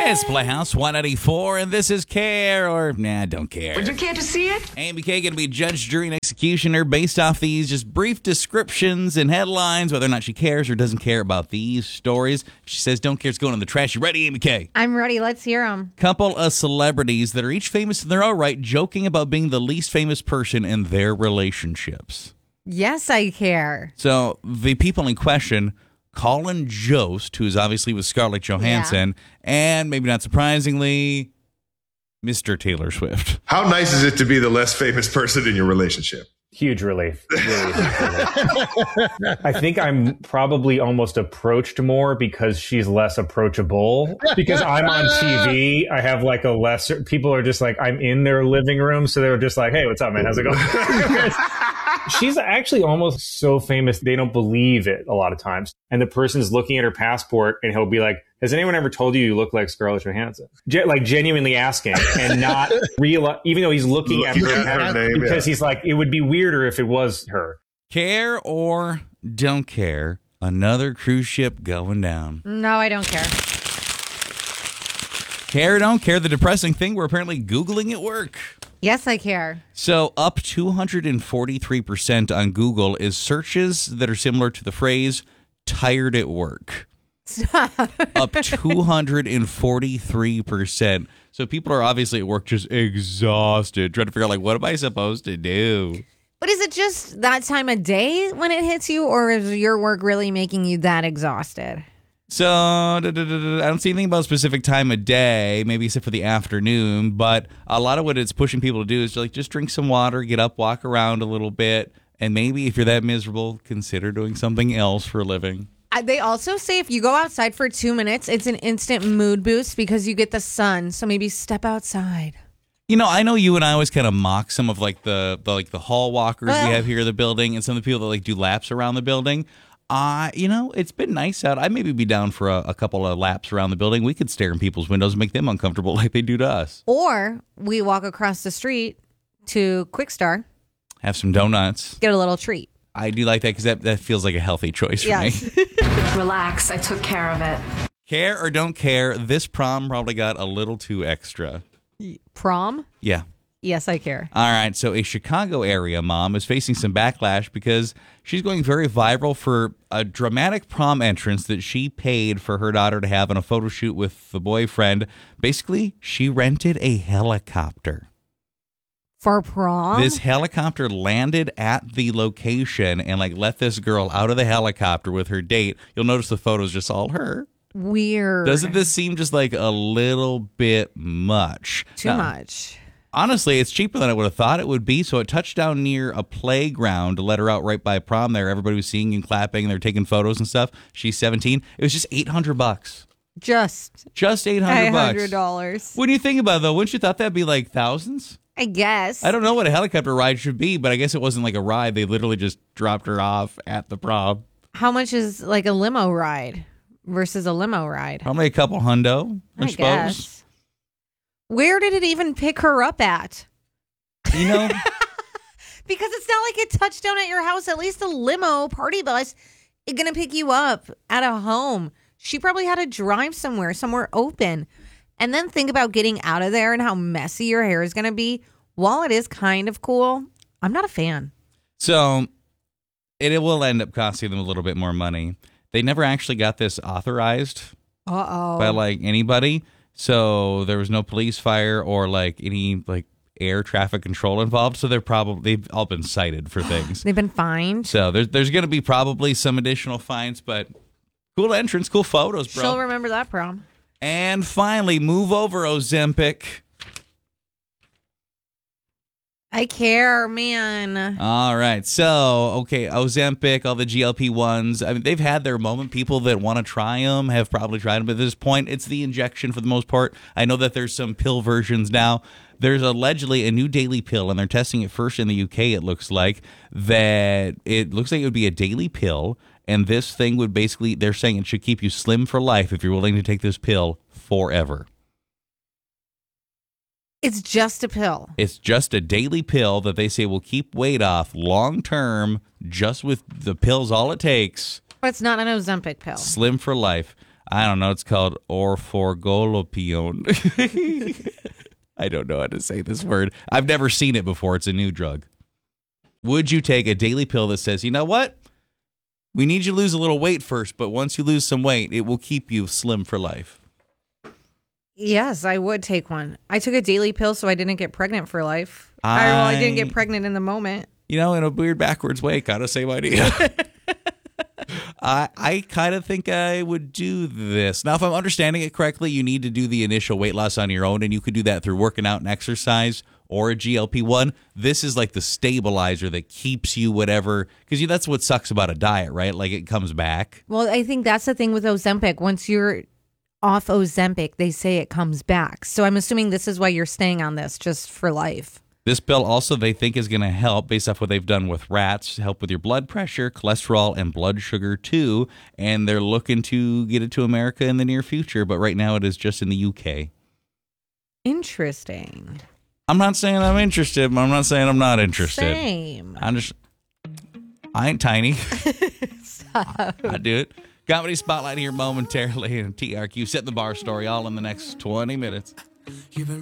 It's Playhouse 184, and this is Care or Don't Care. Would you care to see it? AMBK going to be judge, jury, and executioner based off these just brief descriptions and headlines, whether or not she cares or doesn't care about these stories. She says don't care, it's going in the trash. You ready, AMBK? I'm ready. Let's hear them. Couple of celebrities that are each famous in their own right, joking about being the least famous person in their relationships. Yes, I care. So the people in question, Colin Jost, who is obviously with Scarlett Johansson, and maybe not surprisingly, Mr. Taylor Swift. How nice is it to be the less famous person in your relationship? Huge relief. Really I think I'm probably almost approached more because she's less approachable. Because I'm on TV, I have like a lesser... People are just like, I'm in their living room, so they're just like, hey, what's up, man? How's it going? She's actually almost so famous, they don't believe it a lot of times. And the person's looking at her passport, and he'll be like, has anyone ever told you look like Scarlett Johansson? Like genuinely asking and not real, even though he's looking at her name, because he's like, it would be weirder if it was her. Care or don't care, another cruise ship going down. No, I don't care. Care or don't care, the depressing thing, we're apparently Googling at work. Yes, I care. So up 243% on Google is searches that are similar to the phrase tired at work. Stop. Up 243%. So people are obviously at work just exhausted, trying to figure out, like, what am I supposed to do? But is it just that time of day when it hits you, or is your work really making you that exhausted? So I don't see anything about a specific time of day, maybe except for the afternoon, but a lot of what it's pushing people to do is like just drink some water, get up, walk around a little bit, and maybe if you're that miserable, consider doing something else for a living. They also say if you go outside for 2 minutes, it's an instant mood boost because you get the sun. So maybe step outside. You know, I know you and I always kind of mock some of like the hall walkers we have here in the building and some of the people that like do laps around the building. It's been nice out. I'd maybe be down for a couple of laps around the building. We could stare in people's windows and make them uncomfortable like they do to us. Or we walk across the street to Quick Star. Have some donuts. Get a little treat. I do like that because that feels like a healthy choice for me. Relax, I took care of it. Care or don't care, this prom probably got a little too extra. Prom? Yeah. Yes, I care. All right, so a Chicago area mom is facing some backlash because she's going very viral for a dramatic prom entrance that she paid for her daughter to have on a photo shoot with the boyfriend. Basically, she rented a helicopter. For prom? This helicopter landed at the location and like let this girl out of the helicopter with her date. You'll notice the photos just all her. Weird. Doesn't this seem just like a little bit much? Too much. Honestly, it's cheaper than I would have thought it would be. So it touched down near a playground to let her out right by prom there. Everybody was singing and clapping. They're taking photos and stuff. She's 17. It was just $800. Just $800. $800. What do you think about it, though? Wouldn't you thought that'd be like thousands? I guess. I don't know what a helicopter ride should be, but I guess it wasn't like a ride. They literally just dropped her off at the prom. How much is like a limo ride versus a limo ride? Probably a couple hundo, I suppose. Guess. Where did it even pick her up at? You know? Because it's not like it touched down at your house. At least a limo party bus is going to pick you up at a home. She probably had to drive somewhere open. And then think about getting out of there and how messy your hair is going to be. While it is kind of cool, I'm not a fan. So it will end up costing them a little bit more money. They never actually got this authorized by like anybody. So there was no police fire or like any like air traffic control involved. So they've all been cited for things. They've been fined. So there's going to be probably some additional fines, but cool entrance, cool photos, bro. She'll remember that prom. And finally, move over, Ozempic. I care, man. All right. So, okay, Ozempic, all the GLP-1s, I mean, they've had their moment. People that want to try them have probably tried them. But at this point, it's the injection for the most part. I know that there's some pill versions now. There's allegedly a new daily pill, and they're testing it first in the UK, it looks like it would be a daily pill. And this thing would basically, they're saying it should keep you slim for life if you're willing to take this pill forever. It's just a pill. It's just a daily pill that they say will keep weight off long term, just with the pills, all it takes. But it's not an Ozempic pill. Slim for life. I don't know. It's called orforglippion. I don't know how to say this word. I've never seen it before. It's a new drug. Would you take a daily pill that says, you know what? We need you to lose a little weight first, but once you lose some weight, it will keep you slim for life. Yes, I would take one. I took a daily pill so I didn't get pregnant for life. I didn't get pregnant in the moment. You know, in a weird backwards way, kind of same idea. I kind of think I would do this. Now, if I'm understanding it correctly, you need to do the initial weight loss on your own, and you could do that through working out and exercise or a GLP-1. This is like the stabilizer that keeps you whatever, because that's what sucks about a diet, right? Like it comes back. Well, I think that's the thing with Ozempic. Once you're off Ozempic, they say it comes back. So I'm assuming this is why you're staying on this, just for life. This pill also they think is going to help, based off what they've done with rats, help with your blood pressure, cholesterol, and blood sugar too. And they're looking to get it to America in the near future. But right now it is just in the UK. Interesting. I'm not saying I'm interested, but I'm not saying I'm not interested. Same. I ain't tiny. I do it. Comedy Spotlight here momentarily. And TRQ set the bar story all in the next 20 minutes.